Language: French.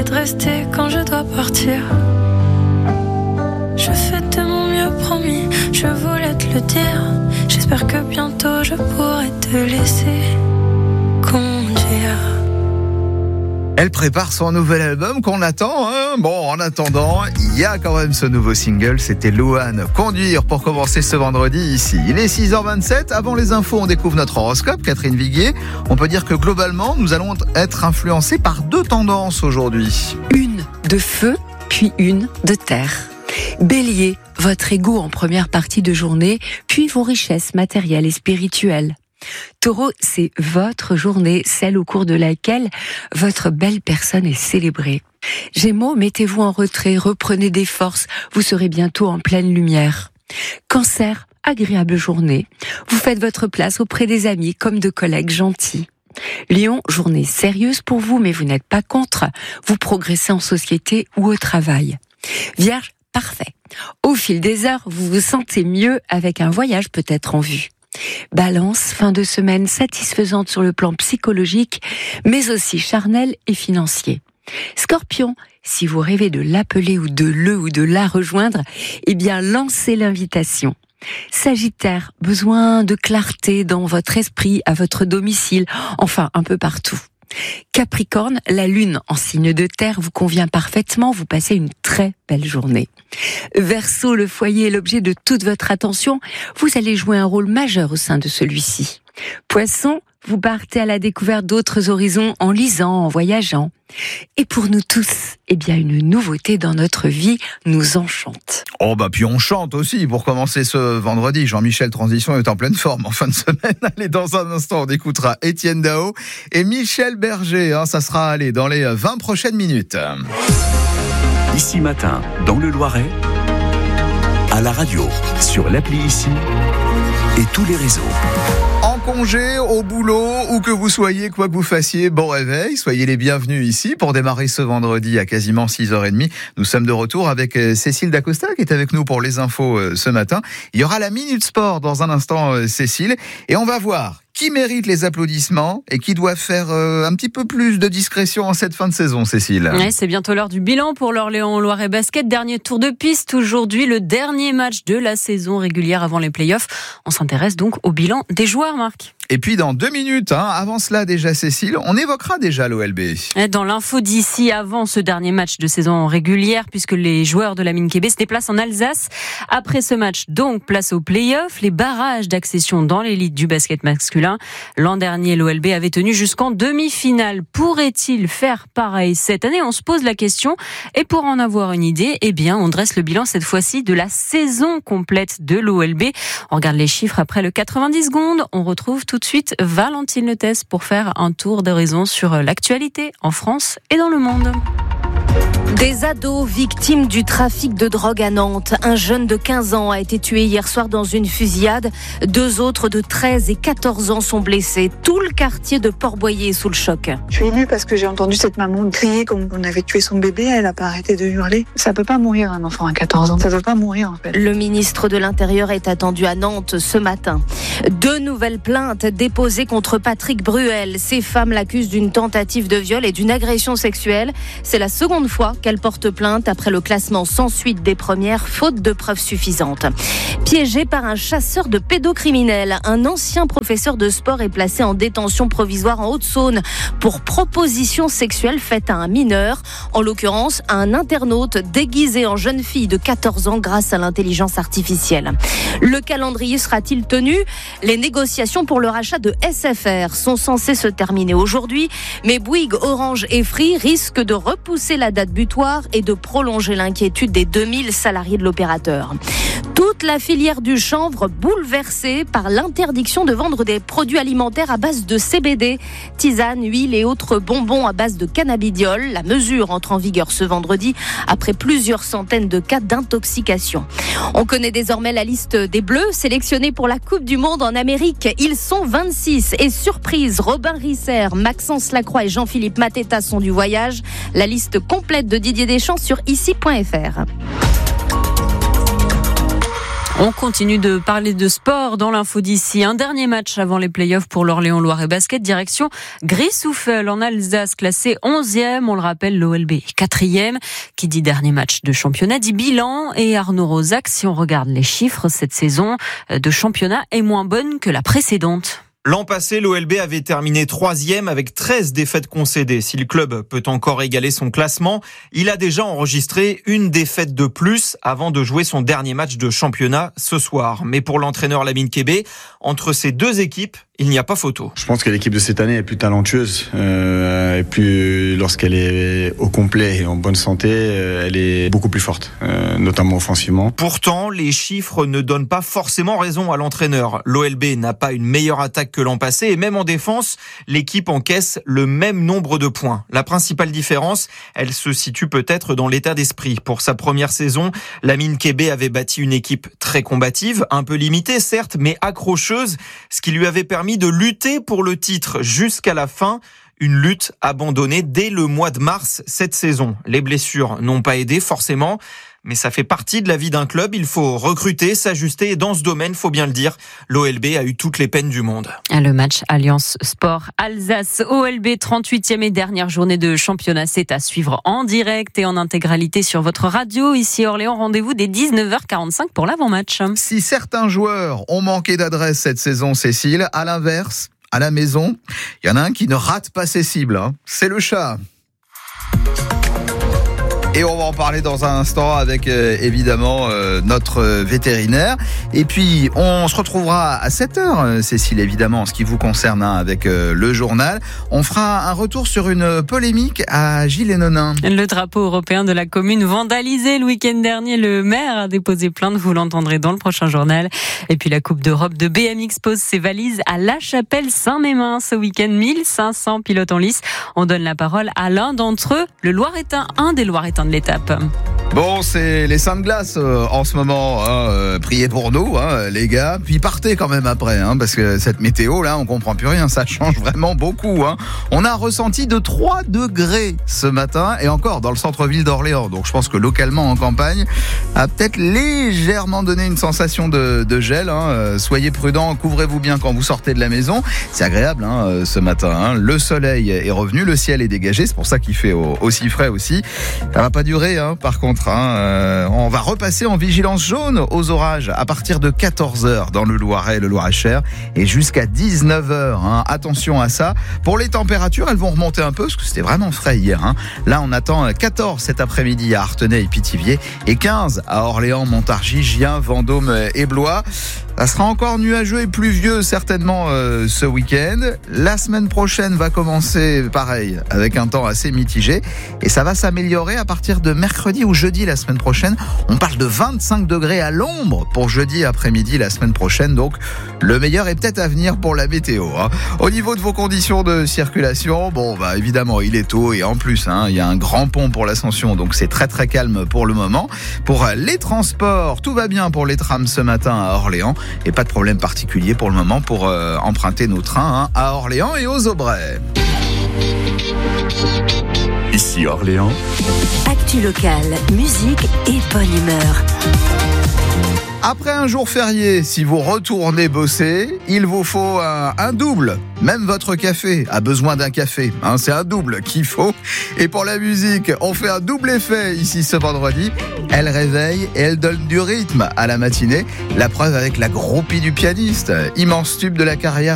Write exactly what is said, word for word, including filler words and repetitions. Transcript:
de rester quand je dois partir. Je fais de mon mieux, promis, je voulais te le dire. J'espère que bientôt je pourrai te laisser conduire. Elle prépare son nouvel album qu'on attend, hein. Bon, en attendant, il y a quand même ce nouveau single, c'était Louane, Conduire, pour commencer ce vendredi ici. Il est six heures vingt-sept, avant les infos, on découvre notre horoscope, Catherine Viguier. On peut dire que globalement, nous allons être influencés par deux tendances aujourd'hui. Une de feu, puis une de terre. Bélier, votre ego en première partie de journée, puis vos richesses matérielles et spirituelles. Taureau, c'est votre journée, celle au cours de laquelle votre belle personne est célébrée. Gémeaux, mettez-vous en retrait, reprenez des forces, vous serez bientôt en pleine lumière. Cancer, agréable journée, vous faites votre place auprès des amis comme de collègues gentils. Lion, journée sérieuse pour vous, mais vous n'êtes pas contre, vous progressez en société ou au travail. Vierge, parfait. Au fil des heures, vous vous sentez mieux avec un voyage peut-être en vue. Balance, fin de semaine satisfaisante sur le plan psychologique, mais aussi charnel et financier. Scorpion, si vous rêvez de l'appeler ou de le ou de la rejoindre, eh bien lancez l'invitation. Sagittaire, besoin de clarté dans votre esprit, à votre domicile, enfin un peu partout. Capricorne, la lune en signe de terre vous convient parfaitement, vous passez une très belle journée. Verseau, le foyer est l'objet de toute votre attention, vous allez jouer un rôle majeur au sein de celui-ci. Poisson, vous partez à la découverte d'autres horizons en lisant, en voyageant. Et pour nous tous, eh bien une nouveauté dans notre vie nous enchante. Oh bah puis on chante aussi pour commencer ce vendredi. Jean-Michel Transition est en pleine forme en fin de semaine. Allez, dans un instant, on écoutera Étienne Dao et Michel Berger. Hein, ça sera allez, dans les vingt prochaines minutes. Ici Matin, dans le Loiret, à la radio, sur l'appli Ici et tous les réseaux. En congé, au boulot, où que vous soyez, quoi que vous fassiez, bon réveil, soyez les bienvenus ici pour démarrer ce vendredi à quasiment six heures trente. Nous sommes de retour avec Cécile Dacosta qui est avec nous pour les infos ce matin. Il y aura la Minute Sport dans un instant, Cécile, et on va voir qui mérite les applaudissements et qui doit faire euh, un petit peu plus de discrétion en cette fin de saison, Cécile. Ouais, c'est bientôt l'heure du bilan pour l'Orléans Loiret Basket. Dernier tour de piste aujourd'hui, le dernier match de la saison régulière avant les playoffs. On s'intéresse donc au bilan des joueurs, Marc. Et puis dans deux minutes, hein, avant cela déjà Cécile, on évoquera déjà l'O L B. Dans l'info d'ici, avant ce dernier match de saison régulière, puisque les joueurs de la Mine Québec se déplacent en Alsace. Après ce match, donc, place aux playoffs, les barrages d'accession dans l'élite du basket masculin. L'an dernier, l'O L B avait tenu jusqu'en demi-finale. Pourrait-il faire pareil cette année ? On se pose la question. Et pour en avoir une idée, eh bien, on dresse le bilan cette fois-ci de la saison complète de l'O L B. On regarde les chiffres après le quatre-vingt-dix secondes. On retrouve tout de suite Valentine Letes pour faire un tour d'horizon sur l'actualité en France et dans le monde. Des ados victimes du trafic de drogue à Nantes. Un jeune de quinze ans a été tué hier soir dans une fusillade. Deux autres de treize et quatorze ans sont blessés. Tout le quartier de Port-Boyer est sous le choc. Je suis émue parce que j'ai entendu cette maman crier comme on avait tué son bébé. Elle n'a pas arrêté de hurler. Ça peut pas mourir un enfant à quatorze ans. Ça doit pas mourir en fait. Le ministre de l'Intérieur est attendu à Nantes ce matin. Deux nouvelles plaintes déposées contre Patrick Bruel. Ces femmes l'accusent d'une tentative de viol et d'une agression sexuelle. C'est la seconde fois qu'elle porte plainte après le classement sans suite des premières, faute de preuves suffisantes. Piégé par un chasseur de pédocriminels, un ancien professeur de sport est placé en détention provisoire en Haute-Saône pour proposition sexuelle faite à un mineur, en l'occurrence à un internaute déguisé en jeune fille de quatorze ans grâce à l'intelligence artificielle. Le calendrier sera-t-il tenu ? Les négociations pour le rachat de S F R sont censées se terminer aujourd'hui, mais Bouygues, Orange et Free risquent de repousser la date butoir et de prolonger l'inquiétude des deux mille salariés de l'opérateur. Toute la filière du chanvre bouleversée par l'interdiction de vendre des produits alimentaires à base de C B D, tisanes, huiles et autres bonbons à base de cannabidiol. La mesure entre en vigueur ce vendredi après plusieurs centaines de cas d'intoxication. On connaît désormais la liste des Bleus sélectionnés pour la Coupe du Monde en Amérique. Ils sont vingt-six et surprise, Robin Risser, Maxence Lacroix et Jean-Philippe Mateta sont du voyage. La liste complète de Didier Deschamps sur ici point f r. On continue de parler de sport dans l'info d'ici. Un dernier match avant les playoffs pour l'Orléans Loiret Basket. Direction Gris-Souffel en Alsace, classé onzième. On le rappelle, l'O L B quatrième. Qui dit dernier match de championnat dit bilan. Et Arnaud Rosac, si on regarde les chiffres, cette saison de championnat est moins bonne que la précédente. L'an passé, l'O L B avait terminé troisième avec treize défaites concédées. Si le club peut encore égaler son classement, il a déjà enregistré une défaite de plus avant de jouer son dernier match de championnat ce soir. Mais pour l'entraîneur Lamine Kébé, entre ces deux équipes, il n'y a pas photo. Je pense que l'équipe de cette année est plus talentueuse euh, et plus lorsqu'elle est au complet et en bonne santé, euh, elle est beaucoup plus forte, euh, notamment offensivement. Pourtant, les chiffres ne donnent pas forcément raison à l'entraîneur. L'O L B n'a pas une meilleure attaque que l'an passé et même en défense, l'équipe encaisse le même nombre de points. La principale différence, elle se situe peut-être dans l'état d'esprit. Pour sa première saison, Lamine Kébé avait bâti une équipe très combative, un peu limitée certes, mais accrocheuse, ce qui lui avait permis de lutter pour le titre jusqu'à la fin. Une lutte abandonnée dès le mois de mars cette saison. Les blessures n'ont pas aidé forcément, mais ça fait partie de la vie d'un club. Il faut recruter, s'ajuster et dans ce domaine, faut bien le dire, l'O L B a eu toutes les peines du monde. Le match Alliance Sport Alsace O L B, trente-huitième et dernière journée de championnat, c'est à suivre en direct et en intégralité sur votre radio. Ici Orléans, rendez-vous dès dix-neuf heures quarante-cinq pour l'avant-match. Si certains joueurs ont manqué d'adresse cette saison, Cécile, à l'inverse, à la maison, il y en a un qui ne rate pas ses cibles, hein. C'est le chat. Et on va en parler dans un instant avec euh, évidemment euh, notre vétérinaire. Et puis on se retrouvera à sept heures, Cécile, évidemment, en ce qui vous concerne, hein, avec euh, le journal. On fera un retour sur une polémique à Gilles-et-Nonains. Le drapeau européen de la commune vandalisé le week-end dernier. Le maire a déposé plainte, vous l'entendrez dans le prochain journal. Et puis la Coupe d'Europe de B M X pose ses valises à La Chapelle-Saint-Mémin. Ce week-end, mille cinq cents pilotes en lice. On donne la parole à l'un d'entre eux, le Loiretain, un des Loiretains de l'étape. Bon, c'est les seins de glace euh, en ce moment, hein, euh, priez pour nous, hein, les gars. Puis partez quand même après, hein, parce que cette météo là, on comprend plus rien, ça change vraiment beaucoup. Hein. On a ressenti de trois degrés ce matin, et encore dans le centre-ville d'Orléans. Donc je pense que localement en campagne, a peut-être légèrement donné une sensation de, de gel. Hein. Euh, soyez prudents, couvrez-vous bien quand vous sortez de la maison. C'est agréable hein, euh, ce matin. Hein. Le soleil est revenu, le ciel est dégagé, c'est pour ça qu'il fait au, aussi frais aussi. Ça va pas durer, hein, par contre. Hein, euh, on va repasser en vigilance jaune aux orages à partir de quatorze heures dans le Loiret et le Loir-et-Cher et jusqu'à dix-neuf heures. Hein. Attention à ça. Pour les températures, elles vont remonter un peu parce que c'était vraiment frais hier. Hein. Là, on attend quatorze cet après-midi à Artenay et Pithiviers et quinze à Orléans, Montargis, Gien, Vendôme et Blois. Ça sera encore nuageux et pluvieux certainement euh, ce week-end. La semaine prochaine va commencer pareil avec un temps assez mitigé et ça va s'améliorer à partir de mercredi ou jeudi la semaine prochaine. On parle de vingt-cinq degrés à l'ombre pour jeudi après-midi la semaine prochaine. Donc le meilleur est peut-être à venir pour la météo. Hein. Au niveau de vos conditions de circulation, bon bah évidemment il est tôt et en plus hein, il y a un grand pont pour l'Ascension donc c'est très très calme pour le moment. Pour les transports, tout va bien pour les trams ce matin à Orléans. Et pas de problème particulier pour le moment pour euh, emprunter nos trains hein, à Orléans et aux Aubrais. Ici Orléans. Actu locale, musique et bonne humeur. Après un jour férié, si vous retournez bosser, il vous faut un, un double. Même votre café a besoin d'un café. Hein, c'est un double qu'il faut. Et pour la musique, on fait un double effet ici ce vendredi. Elle réveille et elle donne du rythme à la matinée. La preuve avec la groupie du pianiste. Immense tube de la carrière